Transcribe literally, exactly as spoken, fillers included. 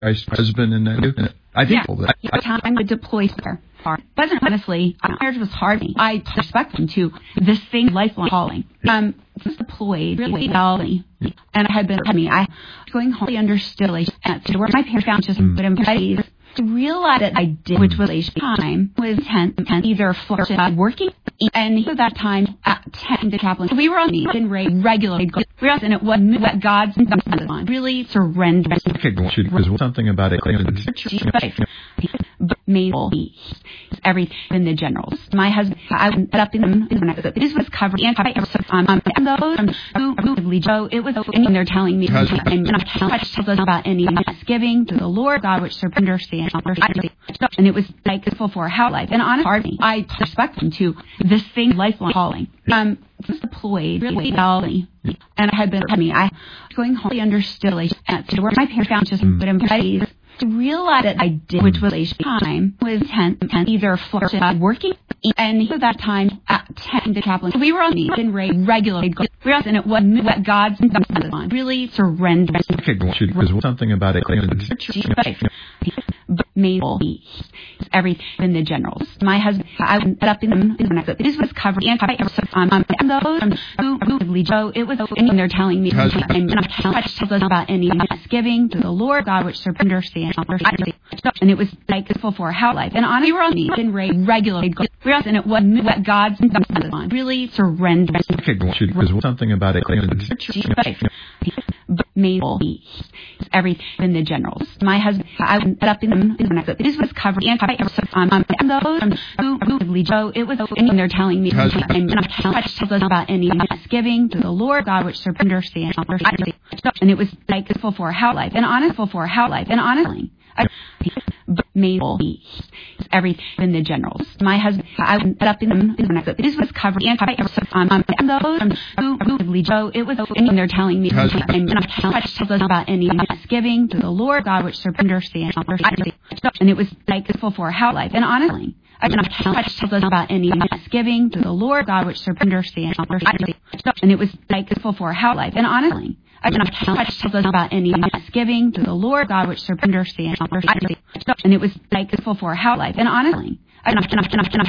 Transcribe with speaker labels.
Speaker 1: Christ husband and that. I think
Speaker 2: yeah.
Speaker 1: that.
Speaker 2: Yeah, time I would deploy there. Wasn't honestly, marriage was hard. I respect him to this thing, lifelong calling. Um, I was deployed really well, and I had been. I mean, I going home. I understood like to where my parents found just
Speaker 1: mm.
Speaker 2: good employees. To realize that I did, which was a time, was ten, ten either flirting, uh, working, and at that time at ten, the chaplain. So we were on the regularly. We were and it was what God's on really surrender.
Speaker 1: Okay, because something about it.
Speaker 2: But made everything in the generals. My husband, I went up in the. This was covered and I ever um and those who who Joe. It was and they're telling me and not touched us about any thanksgiving to the Lord God, which surrender stand. And it was like this for how life and honestly, I respect him to this thing, lifelong calling. Um, I was deployed really well, and I had been. I mean, I going home. I understood like to where my parents found just good employees. To realize that I did, which was a time, was ten, ten either flirting, uh, working, and at that time at ten, the chaplain. So we were on the regularly. We were on, and it was what God's on really surrender.
Speaker 1: Okay, because something about it.
Speaker 2: But made everything in the generals. My husband, I went up in the. This was covered and I ever um and those who who Joe. It was and they're telling me and not touched us about any thanksgiving to the Lord God, which surrender stand. And it was like this for how life and honestly, we were on the regularly. We were on, and it was what God's on really surrender.
Speaker 1: Okay, because something about it.
Speaker 2: But made everything in the generals. My husband, I went up in the. This was covered and I ever um and those who who Joe. It was and they're telling me and not touched us about any thanksgiving to the Lord God, which surrender stand. And it was like this for how life and honestly for how life and honestly. I made everything in the generals. My husband, I went up in the. This was covered and I ever um and those who who Joe. It was and they're telling me and not touched us about any thanksgiving to the Lord God, which surrender stand. And it was like this for how life and honestly. I not touched us about any thanksgiving to the Lord God, which surrender stand. And it was like this for how life and honestly. I not touched us about any thanksgiving to the Lord God, which surrender stand. And it was like this for how life and honestly. I not